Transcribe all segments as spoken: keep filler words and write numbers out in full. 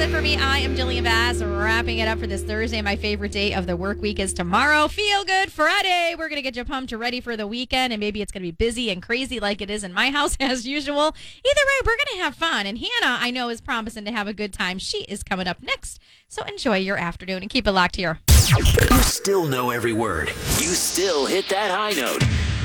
For me, I am Jillian Bass, wrapping it up for this Thursday. My favorite day of the work week is tomorrow. Feel Good Friday. We're going to get you pumped and ready for the weekend, and maybe it's going to be busy and crazy like it is in my house as usual. Either way, we're going to have fun, and Hannah, I know, is promising to have a good time. She is coming up next, so enjoy your afternoon and keep it locked here. You still know every word. You still hit that high note.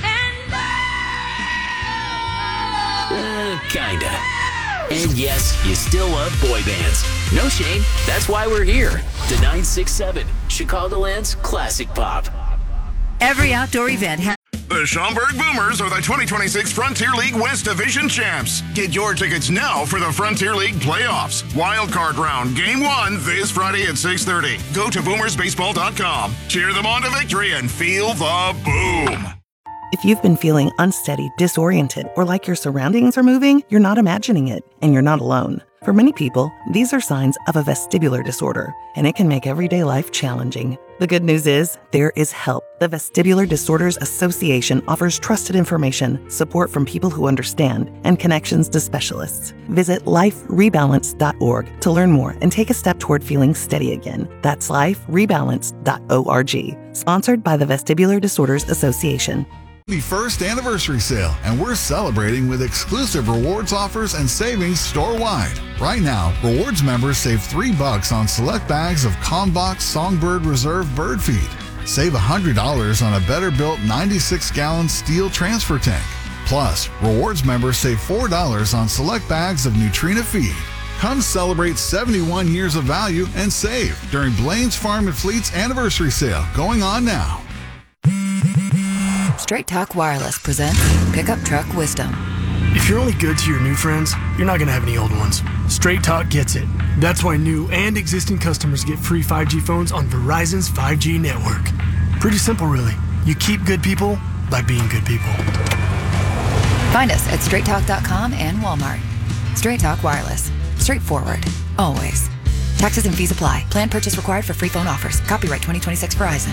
Uh, kinda. And yes, you still love boy bands. No shame. That's why we're here. The nine six seven, Chicagoland's classic pop. Every outdoor event has... The Schaumburg Boomers are the twenty twenty-six Frontier League West Division champs. Get your tickets now for the Frontier League playoffs. Wild card round, game one, this Friday at six thirty. Go to boomers baseball dot com. Cheer them on to victory and feel the boom. If you've been feeling unsteady, disoriented, or like your surroundings are moving, you're not imagining it, and you're not alone. For many people, these are signs of a vestibular disorder, and it can make everyday life challenging. The good news is, there is help. The Vestibular Disorders Association offers trusted information, support from people who understand, and connections to specialists. Visit life rebalance dot org to learn more and take a step toward feeling steady again. That's life rebalance dot org. Sponsored by the Vestibular Disorders Association. The first anniversary sale, and we're celebrating with exclusive rewards offers and savings store-wide. Right now, rewards members save three bucks on select bags of Combox Songbird Reserve bird feed. Save one hundred dollars on a better-built ninety-six gallon steel transfer tank. Plus, rewards members save four dollars on select bags of Nutrina feed. Come celebrate seventy-one years of value and save during Blaine's Farm and Fleet's anniversary sale going on now. Straight Talk Wireless presents Pickup Truck Wisdom. If you're only good to your new friends, you're not going to have any old ones. Straight Talk gets it. That's why new and existing customers get free five G phones on Verizon's five G network. Pretty simple, really. You keep good people by being good people. Find us at straight talk dot com and Walmart. Straight Talk Wireless. Straightforward. Always. Taxes and fees apply. Plan purchase required for free phone offers. Copyright twenty twenty-six Verizon.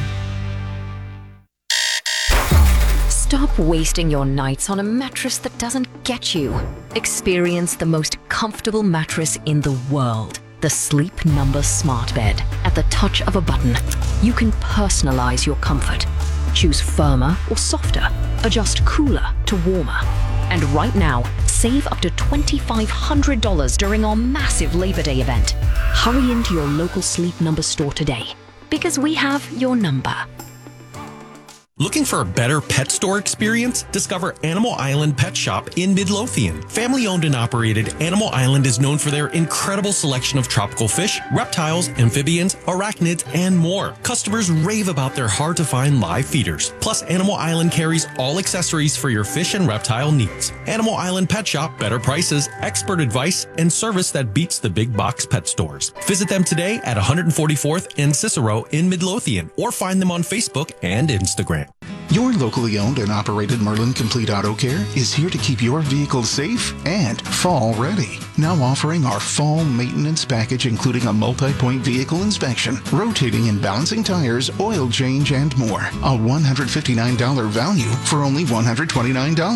Stop wasting your nights on a mattress that doesn't get you. Experience the most comfortable mattress in the world. The Sleep Number Smart Bed. At the touch of a button, you can personalize your comfort. Choose firmer or softer. Adjust cooler to warmer. And right now, save up to twenty-five hundred dollars during our massive Labor Day event. Hurry into your local Sleep Number store today, because we have your number. Looking for a better pet store experience? Discover Animal Island Pet Shop in Midlothian. Family-owned and operated, Animal Island is known for their incredible selection of tropical fish, reptiles, amphibians, arachnids, and more. Customers rave about their hard-to-find live feeders. Plus, Animal Island carries all accessories for your fish and reptile needs. Animal Island Pet Shop, better prices, expert advice, and service that beats the big box pet stores. Visit them today at one forty-fourth and Cicero in Midlothian, or find them on Facebook and Instagram. Your locally owned and operated Merlin Complete Auto Care is here to keep your vehicle safe and fall ready. Now offering our fall maintenance package, including a multi-point vehicle inspection, rotating and balancing tires, oil change, and more. A one hundred fifty-nine dollars value for only one hundred twenty-nine dollars.